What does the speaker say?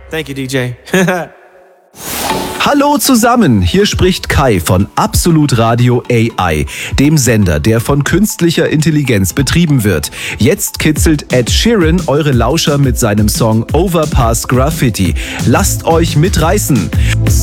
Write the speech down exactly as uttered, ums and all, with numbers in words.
Thank you, D J. Hallo zusammen, hier spricht Kai von Absolut Radio A I, dem Sender, der von künstlicher Intelligenz betrieben wird. Jetzt kitzelt Ed Sheeran eure Lauscher mit seinem Song Overpass Graffiti. Lasst euch mitreißen.